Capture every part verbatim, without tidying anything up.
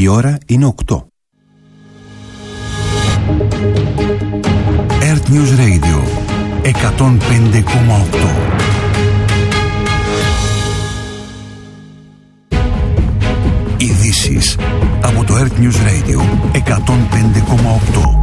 Η ώρα είναι οκτώ. Earth News Radio εκατόν πέντε κόμμα οκτώ. Ειδήσεις από το Earth News Radio εκατόν πέντε κόμμα οκτώ.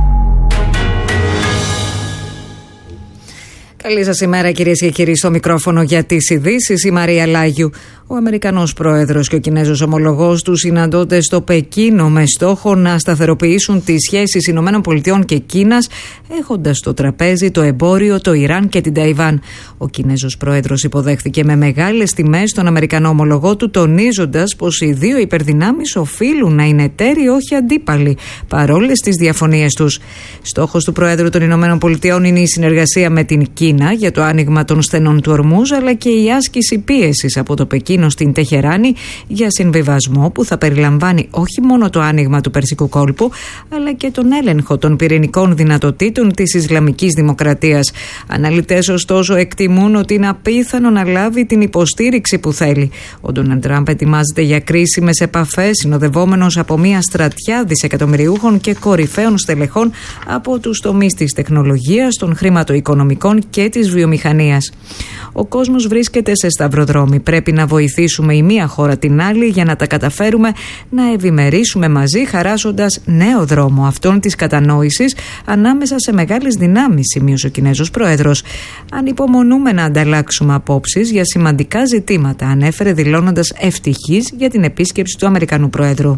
Καλή σας ημέρα, κυρίες και κύριοι. Στο μικρόφωνο για τις ειδήσεις η Μαρία Λάγιου. Ο Αμερικανός πρόεδρος και ο Κινέζος ομολογός του συναντώνται στο Πεκίνο με στόχο να σταθεροποιήσουν τις σχέσεις Ηνωμένων Πολιτειών και Κίνας, έχοντας στο τραπέζι το εμπόριο, το Ιράν και την Ταϊβάν. Ο Κινέζος πρόεδρος υποδέχθηκε με μεγάλες τιμές τον Αμερικανό ομολογό του, τονίζοντας πως οι δύο υπερδυνάμεις οφείλουν να είναι εταίροι, όχι αντίπαλοι, παρόλες τις διαφωνίες τους. Στόχος του Προέδρου των Ηνωμένων Πολιτειών είναι η συνεργασία με την Κίνα για το άνοιγμα των στενών του Ορμούζ, αλλά και η άσκηση πίεσης από το Πεκίνο στην Τεχεράνη για συμβιβασμό που θα περιλαμβάνει όχι μόνο το άνοιγμα του Περσικού κόλπου, αλλά και τον έλεγχο των πυρηνικών δυνατοτήτων της Ισλαμικής Δημοκρατίας. Αναλυτές ωστόσο εκτιμούν ότι είναι απίθανο να λάβει την υποστήριξη που θέλει. Ο Ντόναλντ Τραμπ ετοιμάζεται για κρίσιμες επαφές, συνοδευόμενος από μια στρατιά δισεκατομμυριούχων και κορυφαίων στελεχών από τους τομείς της τεχνολογίας, των χρηματοοικονομικών και της βιομηχανίας. Ο κόσμος βρίσκεται σε σταυροδρόμι. Πρέπει να βοηθήσουμε η μία χώρα την άλλη για να τα καταφέρουμε να ευημερίσουμε μαζί, χαράσσοντας νέο δρόμο αυτών της κατανόησης ανάμεσα σε μεγάλες δυνάμεις, σημείωσε ο Κινέζος πρόεδρος. Ανυπομονούμε να ανταλλάξουμε απόψεις για σημαντικά ζητήματα, ανέφερε, δηλώνοντας ευτυχής για την επίσκεψη του Αμερικανού πρόεδρου.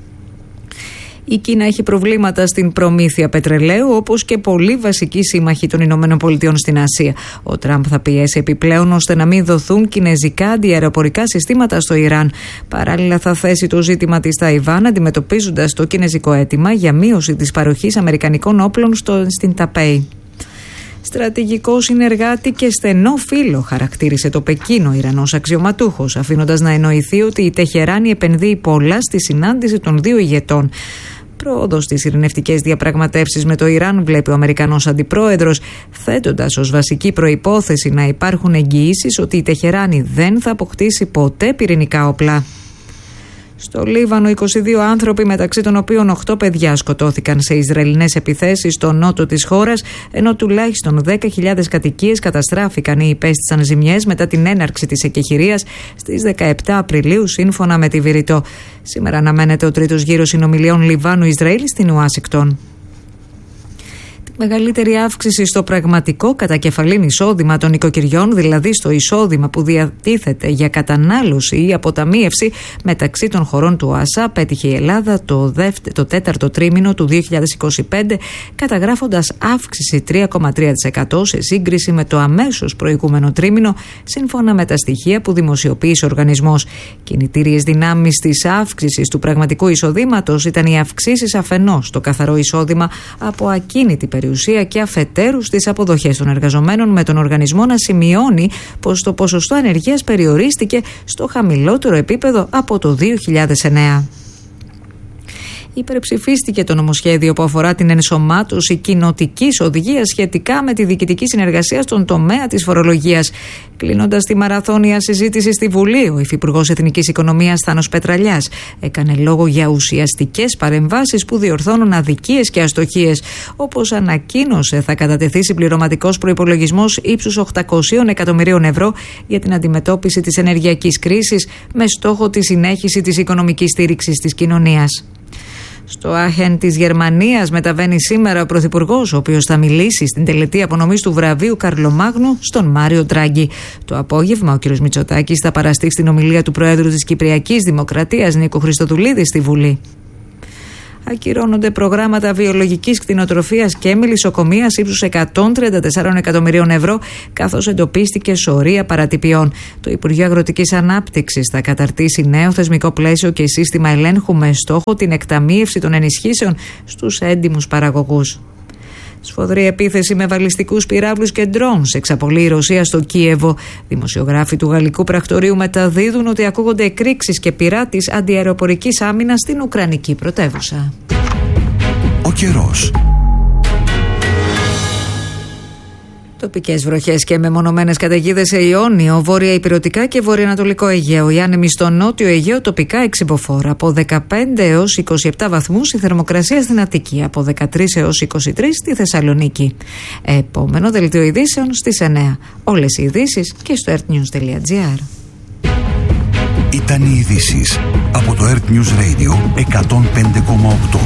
Η Κίνα έχει προβλήματα στην προμήθεια πετρελαίου, όπως και πολλοί βασικοί σύμμαχοι των Ηνωμένων Πολιτειών στην Ασία. Ο Τραμπ θα πιέσει επιπλέον ώστε να μην δοθούν κινεζικά αντιαεροπορικά συστήματα στο Ιράν. Παράλληλα, θα θέσει το ζήτημα της Ταϊβάν, αντιμετωπίζοντας το κινεζικό αίτημα για μείωση της παροχής αμερικανικών όπλων στο, στην Ταπέι. Στρατηγικό συνεργάτη και στενό φίλο, χαρακτήρισε το Πεκίνο ο Ιρανός αξιωματούχος, αφήνοντας να εννοηθεί ότι η Τεχεράνη επενδύει πολλά στη συνάντηση των δύο ηγετών. Πρόοδος στις ειρηνευτικές διαπραγματεύσεις με το Ιράν βλέπει ο Αμερικανός αντιπρόεδρος, θέτοντας ως βασική προϋπόθεση να υπάρχουν εγγυήσεις ότι η Τεχεράνη δεν θα αποκτήσει ποτέ πυρηνικά όπλα. Στο Λίβανο, είκοσι δύο άνθρωποι, μεταξύ των οποίων οκτώ παιδιά, σκοτώθηκαν σε Ισραηλινές επιθέσεις στο νότο της χώρας, ενώ τουλάχιστον δέκα χιλιάδες κατοικίες καταστράφηκαν ή υπέστησαν ζημιές μετά την έναρξη της εκεχηρίας στις δεκαεπτά Απριλίου, σύμφωνα με τη Βηρητό. Σήμερα αναμένεται ο τρίτος γύρος συνομιλιών Λιβάνου-Ισραήλ στην Ουάσιγκτον. Μεγαλύτερη αύξηση στο πραγματικό κατακεφαλήν εισόδημα των νοικοκυριών, δηλαδή στο εισόδημα που διατίθεται για κατανάλωση ή αποταμίευση μεταξύ των χωρών του ΟΑΣΑ, πέτυχε η Ελλάδα το, δεύτερο, το τέταρτο τρίμηνο του δύο χιλιάδες είκοσι πέντε, καταγράφοντας αύξηση τρία κόμμα τρία τοις εκατό σε σύγκριση με το αμέσως προηγούμενο τρίμηνο, σύμφωνα με τα στοιχεία που δημοσιοποίησε ο οργανισμός. Κινητήριες δυνάμεις της αύξησης του πραγματικού εισοδήματος ήταν οι αυξήσεις αφενός στο καθαρό εισόδημα από ακίνητη περιουσία και αφετέρου στις αποδοχές των εργαζομένων, με τον οργανισμό να σημειώνει πως το ποσοστό ανεργίας περιορίστηκε στο χαμηλότερο επίπεδο από το δύο χιλιάδες εννέα. Υπερψηφίστηκε το νομοσχέδιο που αφορά την ενσωμάτωση κοινοτικής οδηγίας σχετικά με τη διοικητική συνεργασία στον τομέα της φορολογίας. Κλείνοντας τη μαραθώνια συζήτηση στη Βουλή, ο Υφυπουργός Εθνικής Οικονομίας Θάνος Πετραλιάς έκανε λόγο για ουσιαστικές παρεμβάσεις που διορθώνουν αδικίες και αστοχίες. Όπως ανακοίνωσε, θα κατατεθεί συμπληρωματικός προϋπολογισμός ύψους οκτακόσια εκατομμυρίων ευρώ για την αντιμετώπιση της ενεργειακής κρίσης, με στόχο τη συνέχιση της οικονομικής στήριξης της κοινωνίας. Στο Άχεν της Γερμανίας μεταβαίνει σήμερα ο Πρωθυπουργός, ο οποίος θα μιλήσει στην τελετή απονομής του βραβείου Καρλομάγνου στον Μάριο Ντράγκη. Το απόγευμα ο κ. Μητσοτάκης θα παραστεί στην ομιλία του Προέδρου της Κυπριακής Δημοκρατίας Νίκου Χριστοδουλίδη στη Βουλή. Ακυρώνονται προγράμματα βιολογικής κτηνοτροφίας και μελισσοκομείας ύψους εκατόν τριάντα τέσσερα εκατομμυρίων ευρώ, καθώς εντοπίστηκε σωρία παρατυπιών. Το Υπουργείο Αγροτικής Ανάπτυξης θα καταρτήσει νέο θεσμικό πλαίσιο και σύστημα ελέγχου με στόχο την εκταμείευση των ενισχύσεων στους έντιμους παραγωγούς. Σφοδρή επίθεση με βαλιστικούς πυράβλους και ντρόουνς εξαπολύει η Ρωσία στο Κίεβο. Δημοσιογράφοι του γαλλικού πρακτορείου μεταδίδουν ότι ακούγονται εκρήξεις και πυρά της αντιαεροπορικής άμυνας στην Ουκρανική πρωτεύουσα. Ο καιρός. Τοπικές βροχές και μεμονωμένες καταιγίδες σε Ιόνιο, βόρεια Ηπειρωτικά και βορειοανατολικό Αιγαίο. Οι άνεμοι στο νότιο Αιγαίο τοπικά εξυποφόρα. Από δεκαπέντε έως είκοσι επτά βαθμούς η θερμοκρασία στην Αττική. Από δεκατρείς έως είκοσι τρεις στη Θεσσαλονίκη. Επόμενο δελτίο ειδήσεων στις εννιά. Όλες οι ειδήσεις και στο earthnews τελεία gr. Ήταν οι ειδήσεις από το Earth News Radio εκατόν πέντε κόμμα οκτώ.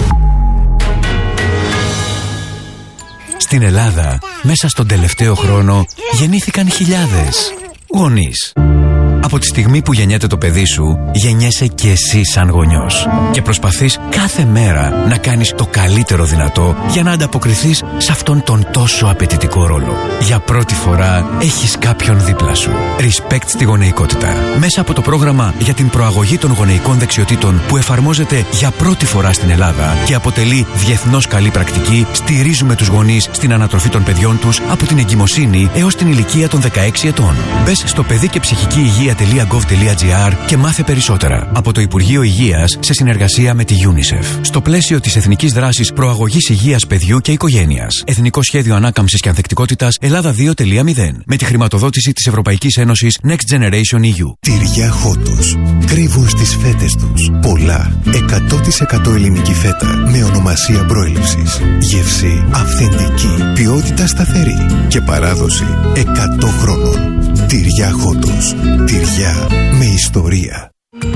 Στην Ελλάδα, μέσα στον τελευταίο χρόνο, γεννήθηκαν χιλιάδες γονείς. Από τη στιγμή που γεννιέται το παιδί σου, γεννιέσαι και εσύ σαν γονιός. Και προσπαθείς κάθε μέρα να κάνεις το καλύτερο δυνατό για να ανταποκριθείς σε αυτόν τον τόσο απαιτητικό ρόλο. Για πρώτη φορά έχεις κάποιον δίπλα σου. Respect στη γονεϊκότητα. Μέσα από το πρόγραμμα για την προαγωγή των γονεϊκών δεξιοτήτων που εφαρμόζεται για πρώτη φορά στην Ελλάδα και αποτελεί διεθνώς καλή πρακτική, στηρίζουμε τους γονείς στην ανατροφή των παιδιών τους από την εγκυμοσύνη έως την ηλικία των δεκαέξι ετών. Μπες στο παιδί και ψυχική υγεία .gov.gr και μάθε περισσότερα από το Υπουργείο Υγείας σε συνεργασία με τη UNICEF. Στο πλαίσιο της Εθνικής Δράσης Προαγωγής Υγείας Παιδιού και Οικογένειας. Εθνικό Σχέδιο Ανάκαμψης και Ανθεκτικότητας Ελλάδα δύο κόμμα μηδέν. Με τη χρηματοδότηση της Ευρωπαϊκής Ένωσης Next Generation ι γιου. Τυριά Χότος. Κρύβουν στις φέτες τους πολλά. εκατό τοις εκατό ελληνική φέτα με ονομασία προέλευσης. Γεύση αυθεντική. Ποιότητα σταθερή. Και παράδοση εκατό χρόνων. Τυριά Χότος. Τυριά με ιστορία.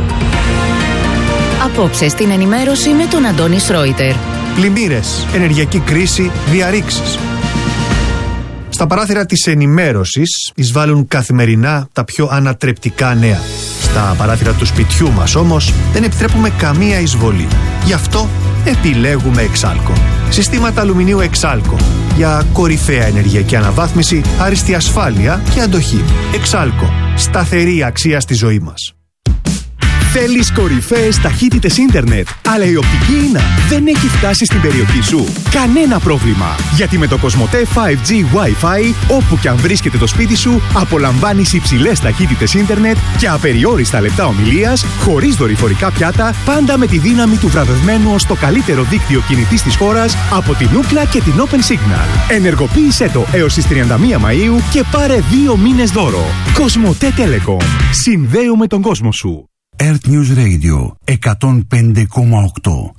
Απόψε στην ενημέρωση με τον Αντώνη Σρόιτερ. Πλημμύρες, ενεργειακή κρίση, διαρρήξεις. Στα παράθυρα της ενημέρωσης εισβάλλουν καθημερινά τα πιο ανατρεπτικά νέα. Στα παράθυρα του σπιτιού μας όμως δεν επιτρέπουμε καμία εισβολή. Γι' αυτό επιλέγουμε Εξάλκο. Συστήματα αλουμινίου Εξάλκο για κορυφαία ενεργειακή αναβάθμιση, άριστη ασφάλεια και αντοχή. Εξάλκο. Σταθερή αξία στη ζωή μας. Θέλεις κορυφαίες ταχύτητες ίντερνετ, αλλά η οπτική ίνα δεν έχει φτάσει στην περιοχή σου? Κανένα πρόβλημα, γιατί με το Κοσμοτέ φάιβ τζι Wi-Fi, όπου και αν βρίσκεται το σπίτι σου, απολαμβάνεις υψηλές ταχύτητες ίντερνετ και απεριόριστα λεπτά ομιλίας, χωρίς δορυφορικά πιάτα, πάντα με τη δύναμη του βραβευμένου ως το καλύτερο δίκτυο κινητής της χώρας από την Ookla και την Open Signal. Ενεργοποίησέ το έως τις τριάντα μία Μαΐου και πάρε δύο μήνες δώρο. Κοσμοτέ Telecom. Συνδέουμε τον κόσμο σου. Earth News Radio εκατόν πέντε κόμμα οκτώ.